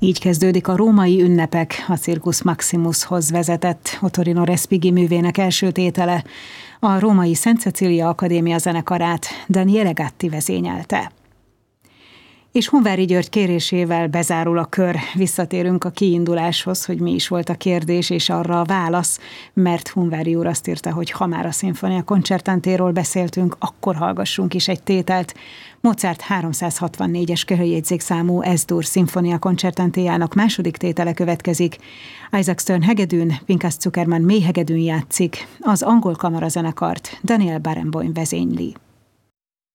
Így kezdődik a római ünnepek, a Circus Maximushoz vezetett Ottorino Respighi művének első tétele. A római Szent Cecília Akadémia zenekarát Daniele Gatti vezényelte. És Hunváry György kérésével bezárul a kör. Visszatérünk a kiinduláshoz, hogy mi is volt a kérdés és arra a válasz, mert Hunváry úr azt írta, hogy ha már a Sinfonia Concertantéról beszéltünk, akkor hallgassunk is egy tételt. Mozart 364-es köröljegyzékszámú S-dur Sinfonia Concertantéjának második tétele következik. Isaac Stern hegedűn, Pinchas Zukerman mélyhegedűn játszik, az angol kamarazenekart Daniel Barenboim vezényli.